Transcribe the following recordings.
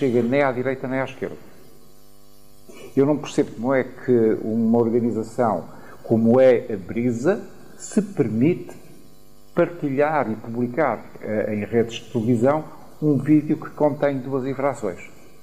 chega nem à direita nem à esquerda. Eu não percebo como é que uma organização como é a Brisa se permite partilhar e publicar em redes de televisão um vídeo que contém 2 infrações.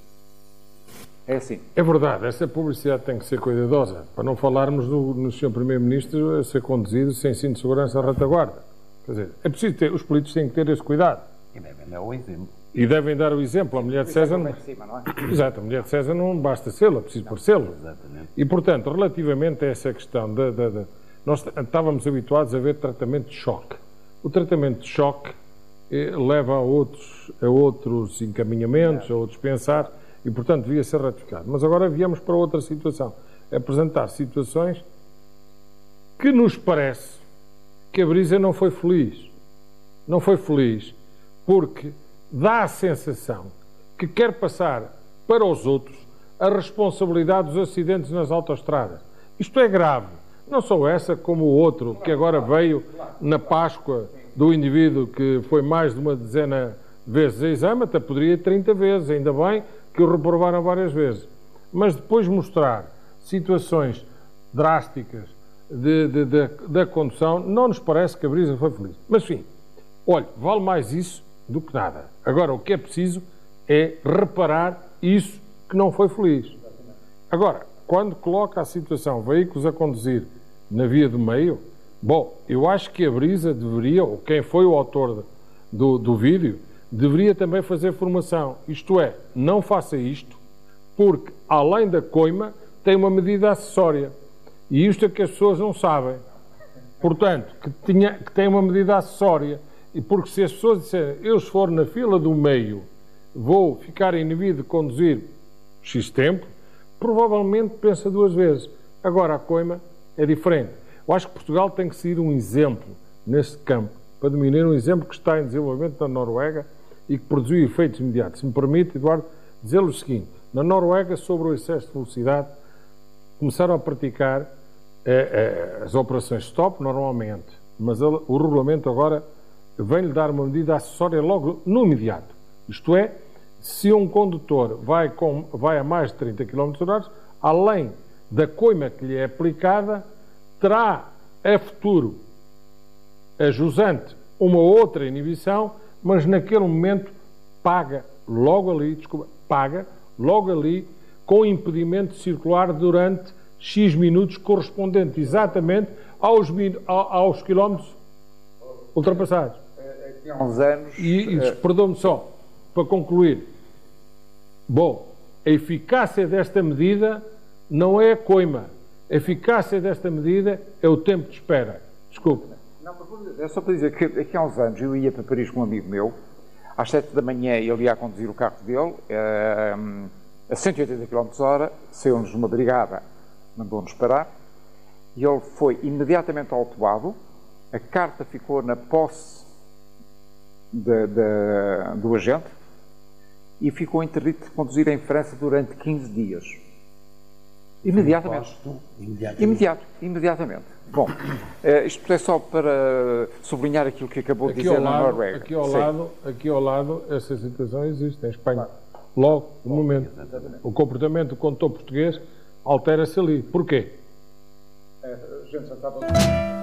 É assim. É verdade, essa publicidade tem que ser cuidadosa, para não falarmos no Sr. Primeiro-Ministro a ser conduzido sem cinto de segurança à retaguarda. Quer dizer, é preciso ter, os políticos têm que ter esse cuidado. E devem dar o exemplo. E devem dar o exemplo. A mulher de César... Exato, a mulher de César não basta sê-lo, é preciso parecê-lo. Exatamente. E, portanto, relativamente a essa questão, nós estávamos habituados a ver tratamento de choque. O tratamento de choque leva a outros encaminhamentos, a outros pensar, e, portanto, devia ser ratificado. Mas agora viemos para outra situação. Apresentar situações que nos parece que a Brisa não foi feliz. Não foi feliz porque dá a sensação que quer passar para os outros a responsabilidade dos acidentes nas autoestradas. Isto é grave. Não só essa, como o outro, que agora veio na Páscoa do indivíduo que foi mais de uma dezena de vezes a exame, até poderia ir 30 vezes, ainda bem que o reprovaram várias vezes. Mas depois mostrar situações drásticas da condução, não nos parece que a Brisa foi feliz. Mas, enfim, olha, vale mais isso do que nada. Agora, o que é preciso é reparar isso que não foi feliz. Agora, quando coloca a situação veículos a conduzir na via do meio, bom, eu acho que a Brisa deveria, ou quem foi o autor do vídeo, deveria também fazer formação. Isto é, não faça isto, porque, além da coima, tem uma medida acessória. E isto é que as pessoas não sabem. Portanto, que tem uma medida acessória. E porque se as pessoas disserem, eu se for na fila do meio, vou ficar inibido de conduzir X tempo, provavelmente pensa 2 vezes. Agora, a coima é diferente. Eu acho que Portugal tem que ser um exemplo neste campo, para dominar um exemplo que está em desenvolvimento na Noruega e que produziu efeitos imediatos. Se me permite, Eduardo, dizer-lhe o seguinte, na Noruega, sobre o excesso de velocidade, começaram a praticar as operações stop normalmente, mas o regulamento agora vem-lhe dar uma medida acessória logo no imediato. Isto é, se um condutor vai a mais de 30 km/h, além da coima que lhe é aplicada, terá a futuro, a jusante, uma outra inibição, mas naquele momento paga logo ali, com impedimento de circular durante X minutos, correspondente exatamente aos quilómetros ultrapassados. Há uns anos... Perdão-me só, para concluir. Bom, a eficácia desta medida não é a coima. A eficácia desta medida é o tempo de espera. Desculpe. Não, é só para dizer que aqui há uns anos eu ia para Paris com um amigo meu, às 7 da manhã ele ia a conduzir o carro dele, a 180 km/h, saiu-nos uma brigada, mandou-nos parar, e ele foi imediatamente autuado, a carta ficou na posse do agente e ficou interdito de conduzir em França durante 15 dias. Imediatamente. Imediatamente. Bom, isto é só para sublinhar aquilo que acabou de dizer na Noruega. Aqui ao lado, essa situação existe em Espanha. Logo, no momento. O comportamento do condutor português altera-se ali. Porquê? A gente já estava...